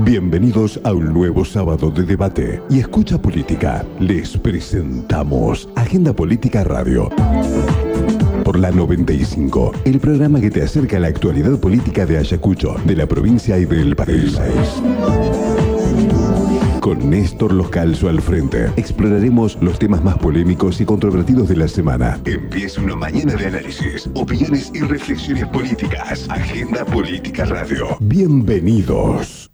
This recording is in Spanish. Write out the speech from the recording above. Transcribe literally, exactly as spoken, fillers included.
Bienvenidos a un nuevo sábado de debate y escucha política. Les presentamos Agenda Política Radio. Por la noventa y cinco, el programa que te acerca a la actualidad política de Ayacucho, de la provincia y del país. Con Néstor Loscalzo al frente, exploraremos los temas más polémicos y controvertidos de la semana. Empieza una mañana de análisis, opiniones y reflexiones políticas. Agenda Política Radio. Bienvenidos.